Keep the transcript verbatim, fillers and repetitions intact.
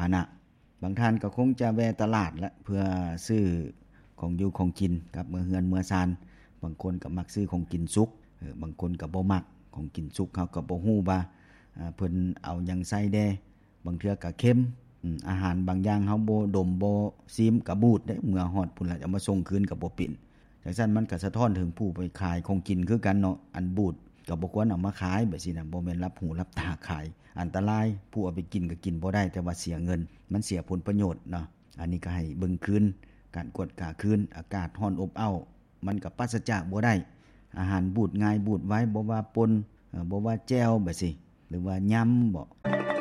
นะบางท่านก็คงจะแวะตลาดละเพื่อซื้อของอยู่ของกินกับเมื่อเฮือนเมื่อซานบางคนก็มักซื้อของกินสุกเออบางคนก็บ่มักของกินสุกเขาก็บ่ฮู้ว่าอ่าเพิ่นเอาหยังใส่แด่บางเทื่อก็เค็มอืมอาหารบางอย่างเฮาบ่ดมบ่ซิมก็บูดเด้เมื่อฮอดพุ่นแล้วเอามาส่งคืนก็บ่เป็นจังซั่นมันก็สะท้อนถึงผู้ไปขายของกินคือกันเนาะอันบูดก็บ่ควรเอามาขายแบบซี่น่ะบ่แม่นรับหูรับตาขายอันตรายผู้เอาไปกินก็กินบ่ได้แต่ว่าเสียเงินมันเสียผลประโยชน์เนาะอันนี้ก็ให้เบิ่งคืนการกวดกาคืนอากาศร้อนอบอ้าวมันก็ปราศจากบ่ได้อาหารบูดง่ายบูดไว้บ่ว่าป่นเอ่อบ่ว่าแจ่วแบบซี่หรือว่ายำบ่